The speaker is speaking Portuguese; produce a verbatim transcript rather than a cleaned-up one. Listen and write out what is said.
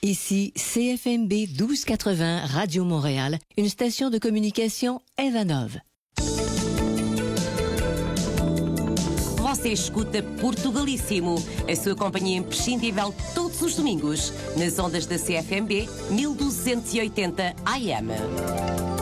Ici C F M B douze cent quatre-vingts Radio Montréal, une station de communication Evanov. Você escuta Portugalíssimo, a sua companhia imprescindível todos os domingos, nas ondas da C F M B mil duzentos e oitenta A M.